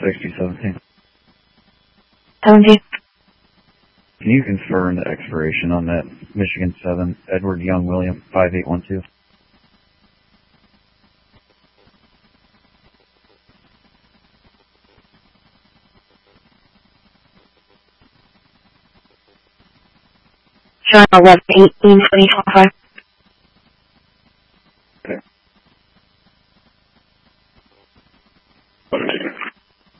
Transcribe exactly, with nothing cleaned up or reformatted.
sixty seventeen. seventeen. Can you confirm the expiration on that Michigan seven, Edward Young William, five eight one two? John eleven eighteen twenty twenty-five. Okay. seventeen.